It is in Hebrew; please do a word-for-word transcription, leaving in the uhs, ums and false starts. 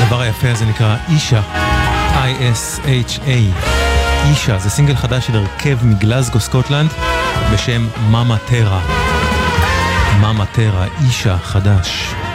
הדבר היפה הזה נקרא אישה, איי אס אייץ' איי. אישה, זה סינגל חדש של הרכב מגלזגו, סקוטלנד, בשם מאמה טרה. מאמה טרה, אישה חדש.